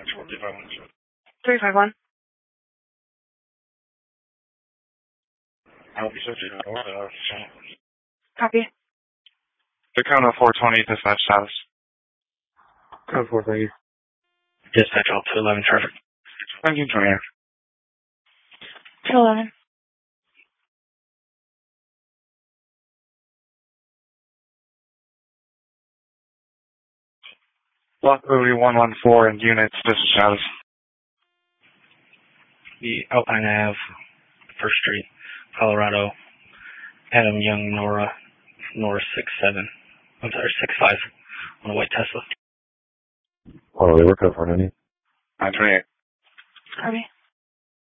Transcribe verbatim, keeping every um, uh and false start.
three five one. Copy. Tacoma four twenty, dispatch status. Code four thirty. Dispatch all two eleven traffic. nineteen twenty. two eleven. Block Liberty one one four and units, dispatch status. The Alpine Ave, First Street, Colorado. Adam Young, Nora, Nora six seven. I'm sorry, six five on a white Tesla. Oh, they work out for any? nine twenty-eight. Copy.